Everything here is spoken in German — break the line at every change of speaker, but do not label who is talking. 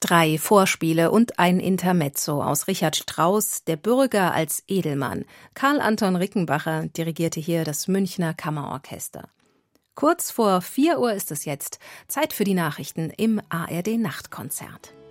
3 Vorspiele und ein Intermezzo aus Richard Strauss, Der Bürger als Edelmann. Karl Anton Rickenbacher dirigierte hier das Münchner Kammerorchester. Kurz vor 4 Uhr ist es jetzt. Zeit für die Nachrichten im ARD Nachtkonzert.